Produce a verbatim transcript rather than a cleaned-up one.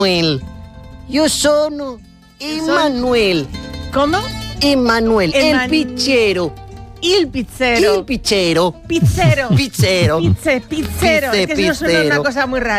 Emanuel. Io sono Emanuel. ¿Cómo? Emanuel, Eman- el pizzero. Il pizzero. Il pizzero. Pizzero. Pizzero. Pizze, pizzero. Pizze, es que eso suena pizzero. una cosa muy rara.